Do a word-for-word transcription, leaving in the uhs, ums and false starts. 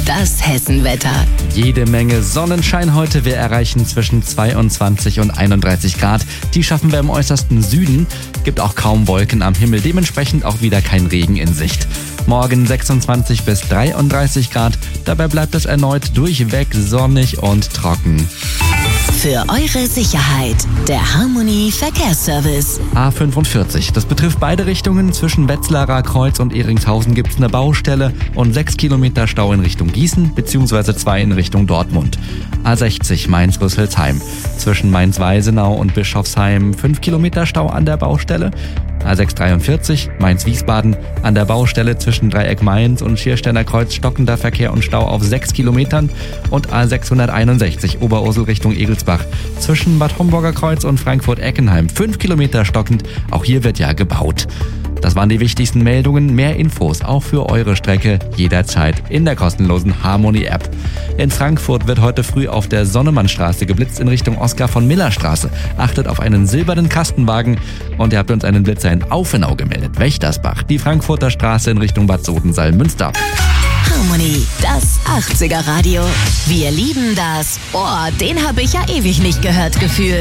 das Hessenwetter. Jede Menge Sonnenschein heute. Wir erreichen zwischen zweiundzwanzig und einunddreißig Grad. Die schaffen wir im äußersten Süden. Gibt auch kaum Wolken am Himmel, dementsprechend auch wieder kein Regen in Sicht. Morgen sechsundzwanzig bis dreiunddreißig Grad. Dabei bleibt es erneut durchweg sonnig und trocken. Für eure Sicherheit, der Harmony Verkehrsservice. A fünfundvierzig. Das betrifft beide Richtungen. Zwischen Wetzlarer Kreuz und Eringshausen gibt es eine Baustelle und sechs Kilometer Stau in Richtung Gießen bzw. zwei in Richtung Dortmund. A sechzig Mainz-Rüsselsheim. Zwischen Mainz-Weisenau und Bischofsheim fünf Kilometer Stau an der Baustelle. A sechshundertdreiundvierzig Mainz-Wiesbaden. An der Baustelle zwischen Dreieck Mainz und Schiersteiner Kreuz stockender Verkehr und Stau auf sechs Kilometern. Und A sechshunderteinundsechzig Oberursel Richtung Egelsbach. Zwischen Bad Homburger Kreuz und Frankfurt-Eckenheim fünf Kilometer stockend. Auch hier wird ja gebaut. Das waren die wichtigsten Meldungen. Mehr Infos auch für eure Strecke jederzeit in der kostenlosen Harmony-App. In Frankfurt wird heute früh auf der Sonnemannstraße geblitzt in Richtung Oskar-von-Miller-Straße. Achtet auf einen silbernen Kastenwagen und ihr habt uns einen Blitzer in Aufenau gemeldet. Wächtersbach, die Frankfurter Straße in Richtung Bad Sodensaal-Münster. Harmony, das achtziger Radio. Wir lieben das. Oh, den habe ich ja ewig nicht gehört gefühlt.